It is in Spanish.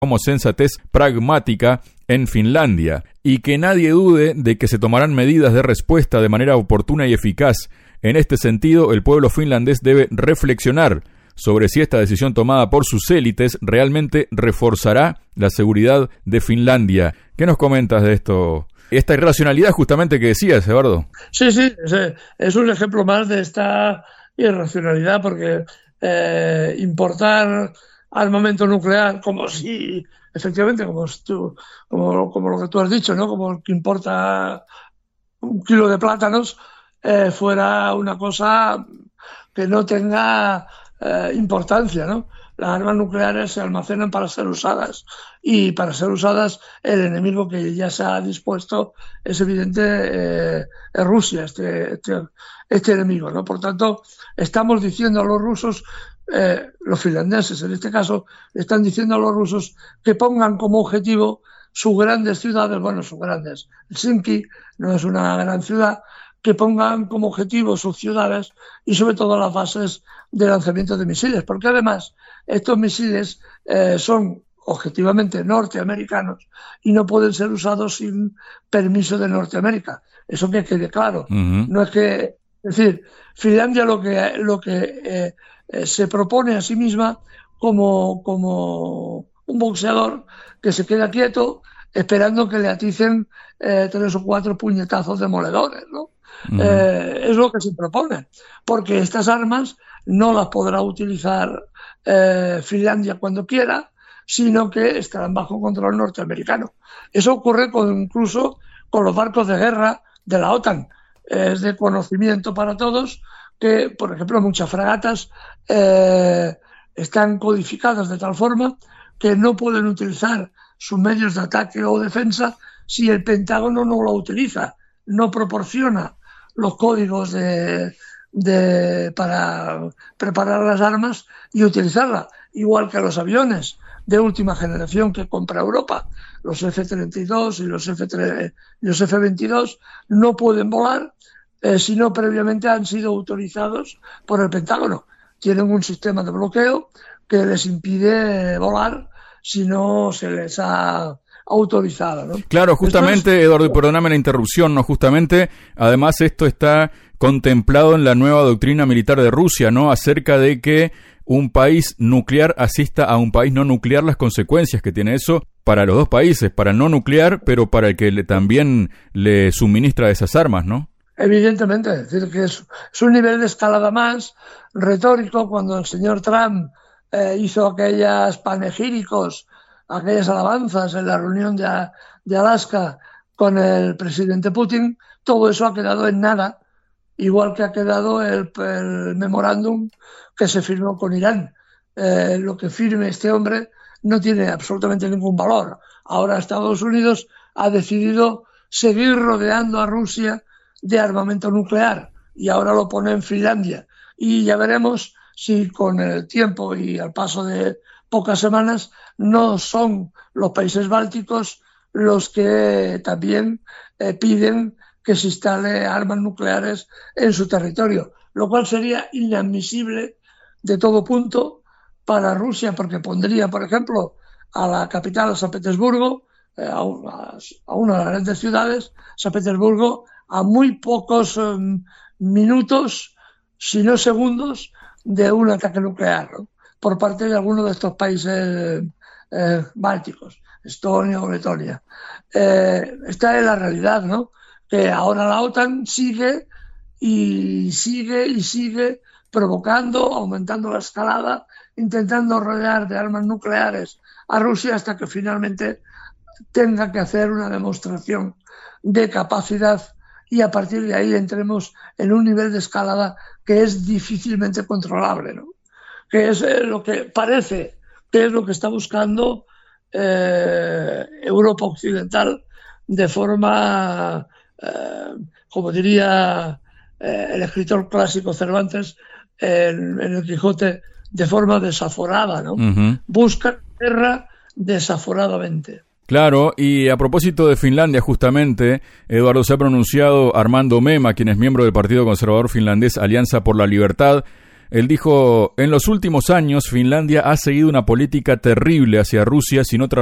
como sensatez pragmática en Finlandia, y que nadie dude de que se tomarán medidas de respuesta de manera oportuna y eficaz. En este sentido, el pueblo finlandés debe reflexionar sobre si esta decisión tomada por sus élites realmente reforzará la seguridad de Finlandia. ¿Qué nos comentas de esto? Esta irracionalidad justamente que decías, Eduardo. Sí, es un ejemplo más de esta irracionalidad, porque importar armamento nuclear, como si, efectivamente, como lo que tú has dicho, ¿no? Como el que importa un kilo de plátanos, fuera una cosa que no tenga importancia, ¿no? Las armas nucleares se almacenan para ser usadas, y para ser usadas el enemigo que ya se ha dispuesto es evidente, es Rusia, este enemigo, ¿no? Por tanto, estamos diciendo a los rusos, los finlandeses en este caso, están diciendo a los rusos que pongan como objetivo sus grandes ciudades, Helsinki no es una gran ciudad, que pongan como objetivo sus ciudades y sobre todo las bases de lanzamiento de misiles, porque además estos misiles son objetivamente norteamericanos y no pueden ser usados sin permiso de Norteamérica. Eso que quede claro. Uh-huh. No es que, es decir, Finlandia lo que se propone a sí misma como un boxeador que se queda quieto esperando que le aticen 3 o 4 puñetazos demoledores, ¿no? Uh-huh. Es lo que se propone, porque estas armas no las podrá utilizar Finlandia cuando quiera, sino que estarán bajo control norteamericano. Eso ocurre incluso con los barcos de guerra de la OTAN. Es de conocimiento para todos que, por ejemplo, muchas fragatas están codificadas de tal forma que no pueden utilizar sus medios de ataque o defensa si el Pentágono no lo utiliza, no proporciona los códigos para preparar las armas y utilizarlas, igual que los aviones de última generación que compra Europa, los F-32 y los F-22 no pueden volar si no previamente han sido autorizados por el Pentágono. Tienen un sistema de bloqueo que les impide volar si no se les ha autorizado, ¿no? Claro, justamente, Eduardo, y perdóname la interrupción, ¿no? Justamente, además esto está contemplado en la nueva doctrina militar de Rusia, ¿no? Acerca de que un país nuclear asista a un país no nuclear, las consecuencias que tiene eso para los dos países, para el no nuclear, pero para el que también le suministra esas armas, ¿no? Evidentemente, es decir, que es un nivel de escalada más retórico. Cuando el señor Trump hizo aquellas panegíricos, aquellas alabanzas en la reunión de Alaska con el presidente Putin, todo eso ha quedado en nada, igual que ha quedado el memorándum que se firmó con Irán. Lo que firme este hombre no tiene absolutamente ningún valor. Ahora Estados Unidos ha decidido seguir rodeando a Rusia de armamento nuclear y ahora lo pone en Finlandia. Y ya veremos si con el tiempo y al paso de pocas semanas no son los países bálticos los que también piden que se instale armas nucleares en su territorio, lo cual sería inadmisible de todo punto para Rusia, porque pondría, por ejemplo, a la capital, San Petersburgo, a una de las grandes ciudades, San Petersburgo, a muy pocos minutos, si no segundos, de un ataque nuclear, ¿no? Por parte de alguno de estos países bálticos, Estonia o Letonia. Esta es la realidad, ¿no? Que ahora la OTAN sigue provocando, aumentando la escalada, intentando rodear de armas nucleares a Rusia hasta que finalmente tenga que hacer una demostración de capacidad y a partir de ahí entremos en un nivel de escalada que es difícilmente controlable, ¿no? Que es lo que parece que es lo que está buscando Europa Occidental de forma, como diría el escritor clásico Cervantes en el Quijote, de forma desaforada, ¿no? Uh-huh. Busca guerra desaforadamente. Claro, y a propósito de Finlandia, justamente, Eduardo, se ha pronunciado Armando Mema, quien es miembro del Partido Conservador Finlandés Alianza por la Libertad, Él dijo: en los últimos años Finlandia ha seguido una política terrible hacia Rusia sin otra